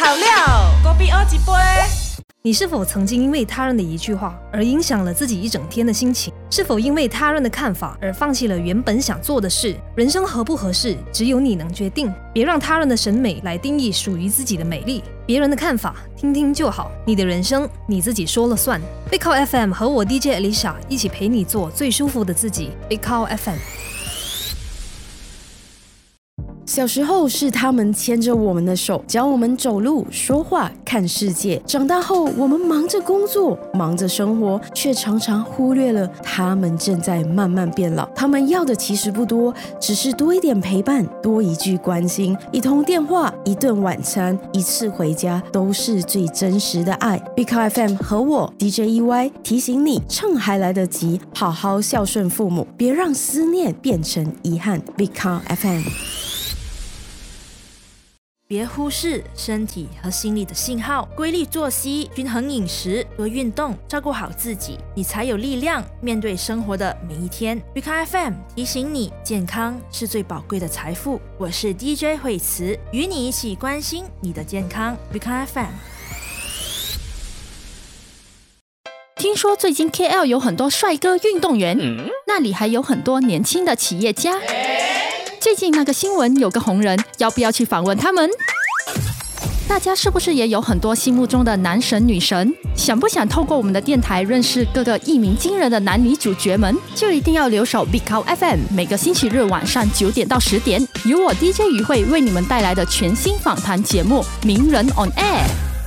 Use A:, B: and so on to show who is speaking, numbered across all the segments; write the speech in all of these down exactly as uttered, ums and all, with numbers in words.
A: 好料，
B: 咖啡喝一杯。
C: 你是否曾经因为他人的一句话而影响了自己一整天的心情？是否因为他人的看法而放弃了原本想做的事？人生合不合适，只有你能决定。别让他人的审美来定义属于自己的美丽。别人的看法听听就好，你的人生你自己说了算。Big Cow F M 和我 D J Alicia 一起陪你做最舒服的自己。Big Cow F M。
D: 小时候是他们牵着我们的手，教我们走路、说话、看世界。长大后，我们忙着工作，忙着生活，却常常忽略了他们正在慢慢变老。他们要的其实不多，只是多一点陪伴，多一句关心，一通电话，一顿晚餐，一次回家，都是最真实的爱。Big Cow F M 和我 D J E Y 提醒你，趁还来得及，好好孝顺父母，别让思念变成遗憾。Big Cow F M。
B: 别忽视身体和心理的信号，规律作息，均衡饮食，多运动，照顾好自己，你才有力量面对生活的每一天。Big Cow F M 提醒你，健康是最宝贵的财富。我是 D J 惠慈，与你一起关心你的健康。Big Cow F M。
E: 听说最近 K L 有很多帅哥运动员，嗯、那里还有很多年轻的企业家。最近那个新闻有个红人，要不要去访问他们？大家是不是也有很多心目中的男神女神？想不想透过我们的电台认识各个一鸣惊人的男女主角们？就一定要留守 Big Cow F M， 每个星期日晚上九点到十点，由我 D J 于慧为你们带来的全新访谈节目《名人 on Air》。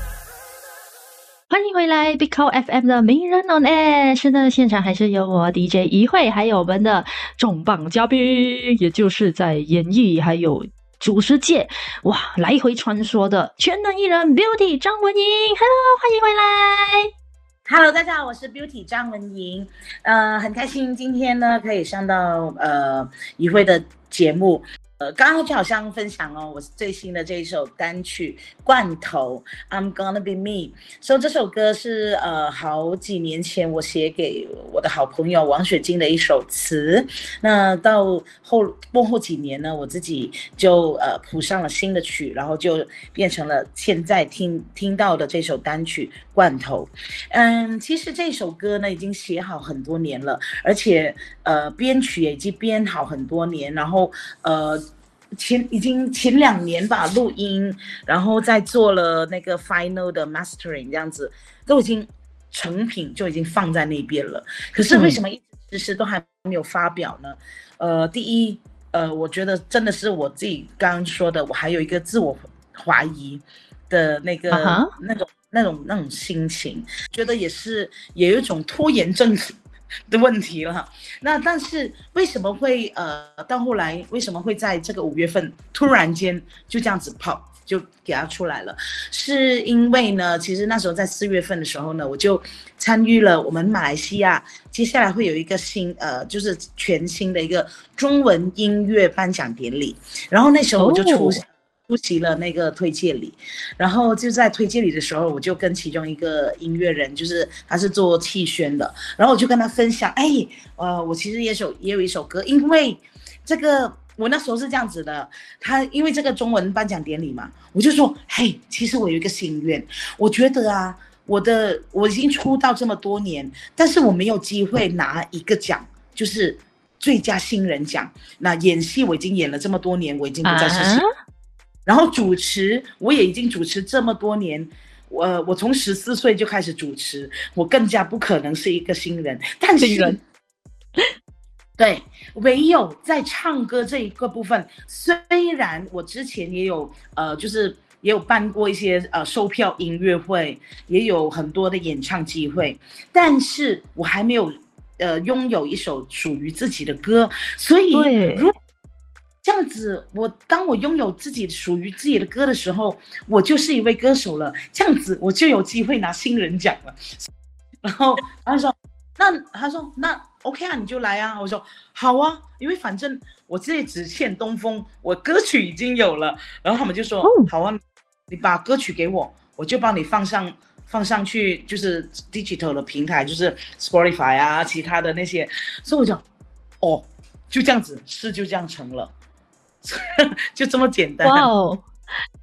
E: 欢迎回来 Big Cow F M 的名人 on air。 是的，现场还是有我 D J 怡慧，还有我们的重磅嘉宾，也就是在演艺还有主持界哇来回穿梭的全能艺人 Beauty 张文莹。 Hello， 欢迎回来。
A: Hello， 大家好，我是 Beauty 张文莹，呃，很开心今天呢可以上到呃怡慧的节目。呃，刚刚就好像分享哦，我最新的这一首单曲《罐头》I'm Gonna Be Me。所以这首歌是呃好几年前我写给我的好朋友王雪晶的一首词。那到后幕后几年呢，我自己就呃谱上了新的曲，然后就变成了现在听听到的这首单曲《罐头》。嗯，其实这首歌呢已经写好很多年了，而且呃编曲也已经编好很多年，然后呃。前已经前两年吧录音，然后再做了那个 final 的 mastering， 这样子都已经成品就已经放在那边了。可是为什么一直迟迟都还没有发表呢？呃，第一，呃，我觉得真的是我自己刚刚说的，我还有一个自我怀疑的那个、uh-huh. 那种那种那种心情，觉得也是也有一种拖延症的问题了。那但是为什么会呃到后来为什么会在这个五月份突然间就这样子跑就给它出来了？是因为呢，其实那时候在四月份的时候呢，我就参与了我们马来西亚接下来会有一个新呃就是全新的一个中文音乐颁奖典礼，然后那时候我就出、oh.出席了那个推介礼，然后就在推介礼的时候，我就跟其中一个音乐人，就是他是做气宣的，然后我就跟他分享，哎，呃，我其实也有也有一首歌，因为这个我那时候是这样子的，他因为这个中文颁奖典礼嘛，我就说，嘿，其实我有一个心愿，我觉得啊，我的我已经出道这么多年，但是我没有机会拿一个奖，就是最佳新人奖。那演戏我已经演了这么多年，我已经不再是新人。啊然后主持我也已经主持这么多年，我我从十四岁就开始主持，我更加不可能是一个新人。但是，对，唯有在唱歌这一个部分，虽然我之前也有呃，就是也有办过一些呃售票音乐会，也有很多的演唱机会，但是我还没有呃拥有一首属于自己的歌，所以如果这样子，我当我拥有自己属于自己的歌的时候，我就是一位歌手了。这样子，我就有机会拿新人奖了。然后他说：“那他说那 OK 啊，你就来啊。”我说：“好啊，因为反正我这里只欠东风，我歌曲已经有了。”然后他们就说：“好啊，你把歌曲给我，我就帮你放上放上去，就是 digital 的平台，就是 Spotify 啊，其他的那些。”所以我讲，哦，就这样子，事就这样成了。就这么简单。
E: 哇哦！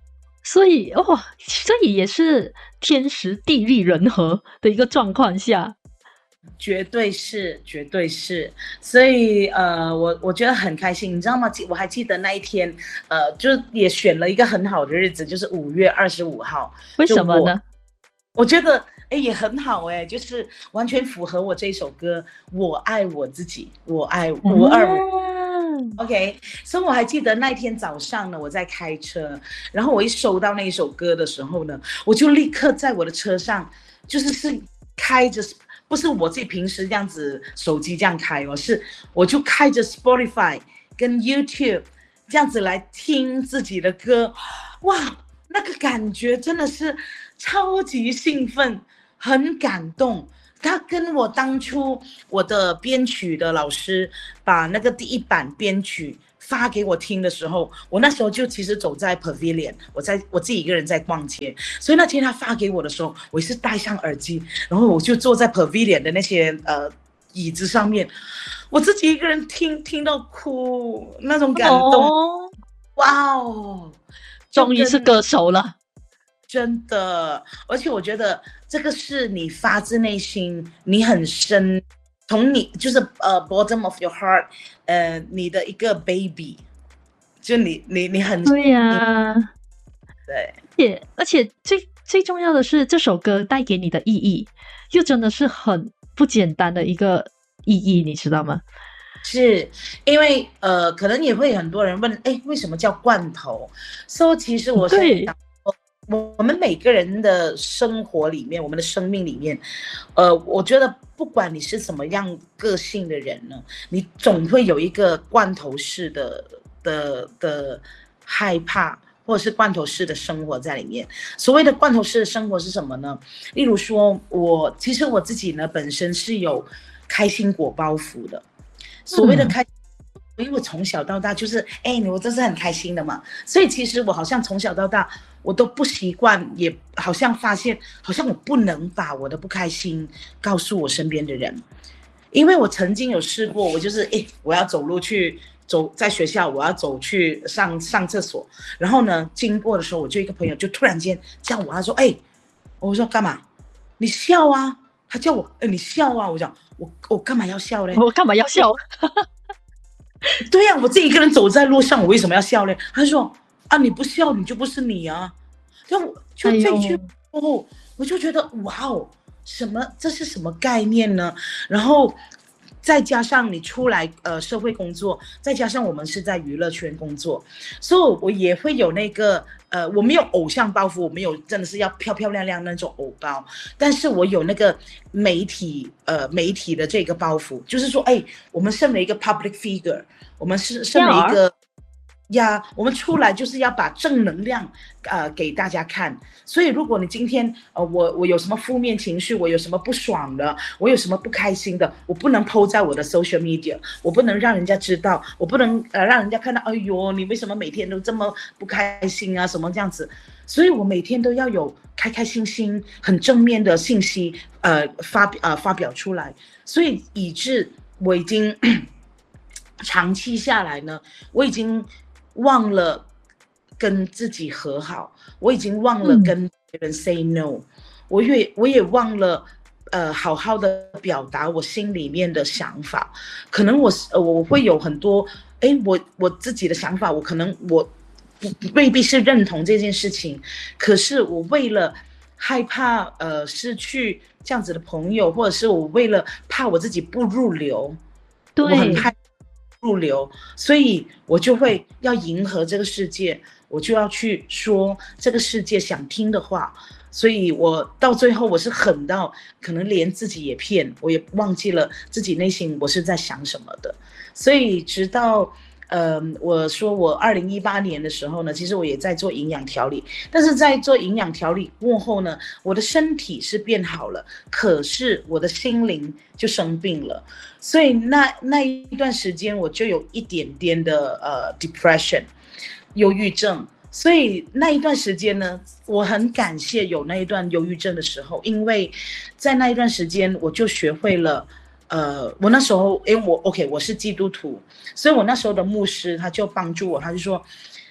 F: 所以哇、哦，所以也是天时地利人和的一个状况下。
A: 绝对是，绝对是，所以呃，我我觉得很开心，你知道吗？我还记得那一天，呃，就也选了一个很好的日子，就是五月二十五号。
F: 为什么呢？
A: 我, 我觉得哎也很好哎，就是完全符合我这首歌，我爱我自己，我爱五二五。OK， 所以我还记得那天早上呢，我在开车，然后我一收到那一首歌的时候呢，我就立刻在我的车上，就是是开着。不是我自己平时这样子手机这样开哦，是我就开着 Spotify 跟 YouTube 这样子来听自己的歌，哇，那个感觉真的是超级兴奋，很感动。他跟我当初我的编曲的老师把那个第一版编曲发给我听的时候，我那时候就其实走在 Pavilion， 我在我自己一个人在逛街，所以那天他发给我的时候，我也是戴上耳机，然后我就坐在 Pavilion 的那些呃椅子上面，我自己一个人听听到哭，那种感动，哦、哇哦，
F: 终于是歌手了。
A: 真的，而且我觉得这个是你发自内心，你很深，从你就是呃 bottom of your heart， 呃，你的一个 baby， 就你你你很
F: 对呀、啊，
A: 对，
F: 也而且最最重要的是这首歌带给你的意义，又真的是很不简单的一个意义，你知道吗？
A: 是因为呃，可能也会很多人问，哎，为什么叫罐头？所以其实我是想。我们每个人的生活里面，我们的生命里面，呃，我觉得不管你是什么样个性的人呢，你总会有一个罐头式的的的害怕，或者是罐头式的生活在里面。所谓的罐头式的生活是什么呢？例如说，我其实我自己呢本身是有开心果包袱的，所谓的开。嗯因为我从小到大就是，哎，我这是很开心的嘛，所以其实我好像从小到大我都不习惯，也好像发现，好像我不能把我的不开心告诉我身边的人，因为我曾经有试过，我就是，哎，我要走路去走，在学校我要走去上上厕所，然后呢，经过的时候，我就一个朋友就突然间叫我，他说，哎，我说干嘛？你笑啊？他叫我，哎，你笑啊？我讲，我我干嘛要笑嘞？
F: 我干嘛要笑？
A: 对呀、啊，我自己一个人走在路上，我为什么要笑呢？他说啊，你不笑你就不是你啊。就就这句哦，哎、我就觉得哇哦，什么这是什么概念呢？然后再加上你出来呃社会工作，再加上我们是在娱乐圈工作，所以我也会有那个呃，我没有偶像包袱，我没有真的是要漂漂亮亮那种偶包，但是我有那个媒体呃媒体的这个包袱，就是说，哎，我们身为一个 public figure， 我们是身为一个。呀，我们出来就是要把正能量呃给大家看，所以如果你今天呃我我有什么负面情绪，我有什么不爽的，我有什么不开心的，我不能 po 在我的 social media， 我不能让人家知道，我不能呃让人家看到，哎呦你为什么每天都这么不开心啊什么这样子，所以我每天都要有开开心心很正面的信息呃发呃发表出来，所以以致我已经长期下来呢，我已经忘了跟自己和好，我已经忘了跟别人 say no，、嗯、我也我也忘了，呃，好好的表达我心里面的想法。可能我呃我会有很多，哎，我我自己的想法，我可能我未必是認同這件事情，可是我為了害怕呃失去這樣子的朋友，或者是我為了怕我自己不入流，
F: 對，
A: 我很怕入流，所以我就會要迎合這個世界，我就要去說這個世界想聽的話，所以我到最後我是狠到可能連自己也騙，我也忘記了自己內心我是在想什麼的，所以直到呃，我說我二零一八年的時候呢，其實我也在做營養調理，但是在做營養調理過後呢，我的身體是變好了，可是我的心靈就生病了，所以那那一段時間我就有一點點的呃 depression， 憂鬱症，所以那一段時間呢，我很感謝有那一段憂鬱症的時候，因為在那一段時間我就學會了。呃，我那時候，因為我 OK，我是基督徒，所以我那時候的牧師他就幫助我，他就說，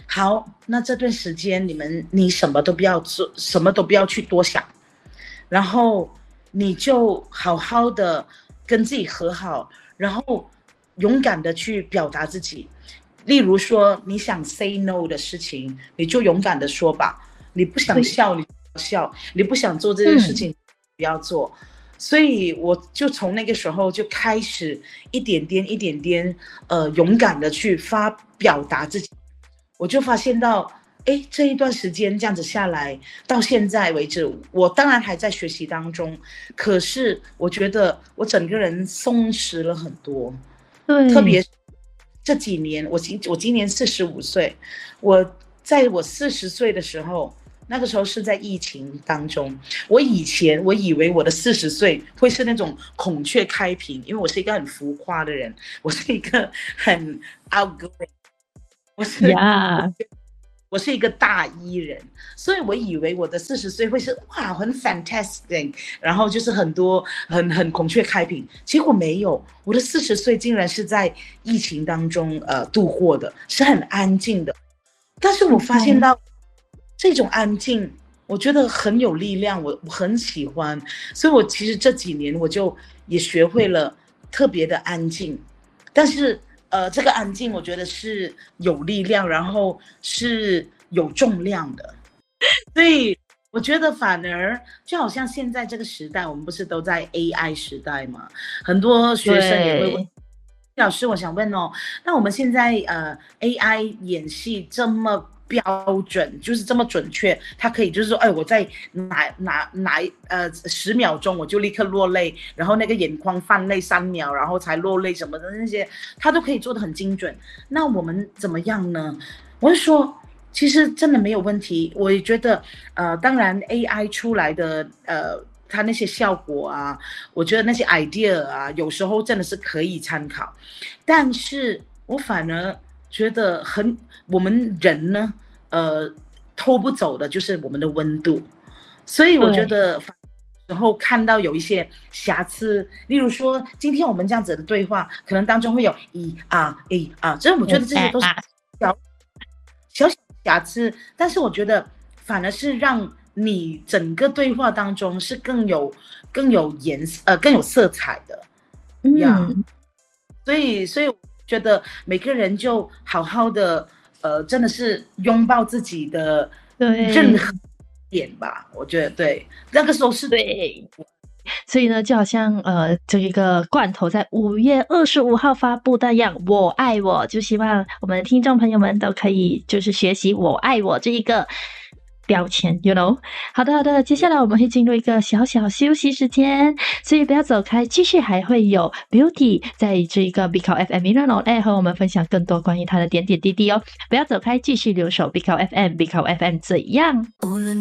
A: 好，那这段时间你们你什么都不要做，什么都不要去多想，然后你就好好的跟自己和好，然后勇敢的去表达自己。例如说你想 say no 的事情，你就勇敢的说吧。你不想笑你不要笑，你不想做这件事情、嗯、不要做。所以我就从那个时候就开始一点点一点点呃勇敢的去发表达自己。我就发现到哎，这一段时间这样子下来到现在为止，我当然还在学习当中，可是我觉得我整个人松弛了很多。
F: 对，
A: 特别这几年，我今我今年四十五岁，我在我四十岁的时候，那个时候是在疫情当中。我以前我以为我的四十岁会是那种孔雀开屏，因为我是一个很浮夸的人，我是一个很 outgoing， 我是、yeah. 我是一个大E人，所以我以为我的四十岁会是哇很 fantastic， 然后就是很多很很孔雀开屏，结果没有，我的四十岁竟然是在疫情当中呃度过的，是很安静的。但是我发现到这种安静，我觉得很有力量，我我很喜欢，所以我其实这几年我就也学会了特别的安静，但是。呃，这个安静我觉得是有力量，然后是有重量的，所以我觉得反而就好像现在这个时代，我们不是都在 A I 时代嘛，很多学生也会问老师，我想问哦，那我们现在呃 A I 演戏这么标准，就是这么准确，它可以就是说，哎，我在哪哪哪呃十秒钟我就立刻落泪，然后那个眼眶泛泪三秒，然后才落泪什么的那些，它都可以做得很精准。那我们怎么样呢？我是说，其实真的没有问题。我也觉得，呃，当然 A I 出来的呃，它那些效果啊，我觉得那些 idea 啊，有时候真的是可以参考，但是我反而。觉得很，我们人呢，呃，偷不走的就是我们的温度，所以我觉得，然后看到有一些瑕疵，例如说今天我们这样子的对话，可能当中会有一啊一啊，这我觉得这些都是小小小瑕疵，但是我觉得反而是让你整个对话当中是更有更有颜色呃更有色彩的，呀、嗯，所以所以。觉得每个人就好好的，呃，真的是拥抱自己的任何点吧。我觉得对，那个时候是
F: 对。所以呢，就好像呃，这一个罐头在五月二十五号发布的样，我爱我，就希望我们的听众朋友们都可以就是学习我爱我这一个。标签 you know 好的好的，接下来我们会进入一个小小休息时间，所以不要走开，继续还会有 Beauty 在这个 Bicao F M Miran On Air 和我们分享更多关于他的点点滴滴哦，不要走开，继续留守 Bicao F M Bicao F M 怎样